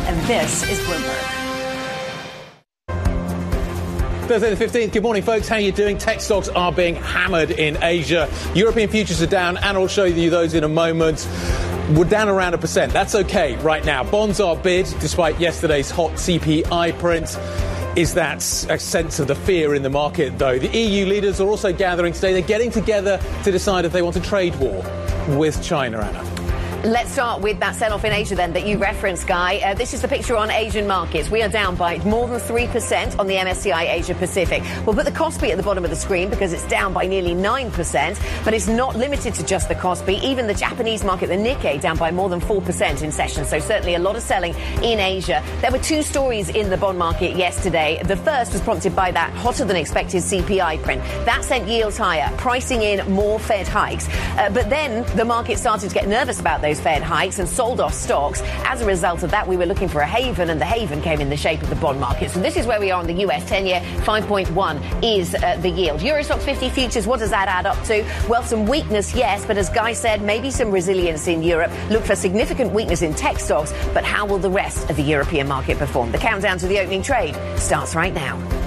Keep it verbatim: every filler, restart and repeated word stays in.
and this is Bloomberg. Thursday the fifteenth. Good morning, folks. How are you doing? Tech stocks are being hammered in Asia. European futures are down, and I'll show you those in a moment. We're down around a percent. That's okay right now. Bonds are bid, despite yesterday's hot C P I print. Is that a sense of the fear in the market, though? The E U leaders are also gathering today. They're getting together to decide if they want a trade war with China, Anna. Let's start with that sell-off in Asia then that you referenced, Guy. Uh, this is the picture on Asian markets. We are down by more than three percent on the M S C I Asia Pacific. We'll put the Kospi at the bottom of the screen because it's down by nearly nine percent. But it's not limited to just the Kospi. Even the Japanese market, the Nikkei, down by more than four percent in session. So certainly a lot of selling in Asia. There were two stories in the bond market yesterday. The first was prompted by that hotter-than-expected C P I print. That sent yields higher, pricing in more Fed hikes. Uh, but then the market started to get nervous about those Fed hikes and sold off stocks. As a result of that, we were looking for a haven, and the haven came in the shape of the bond market. So this is where we are on the U S ten-year. five point one is uh, the yield. Euro Stoxx fifty futures, what does that add up to? Well, some weakness, yes, but as Guy said, maybe some resilience in Europe. Look for significant weakness in tech stocks, but how will the rest of the European market perform? The countdown to the opening trade starts right now.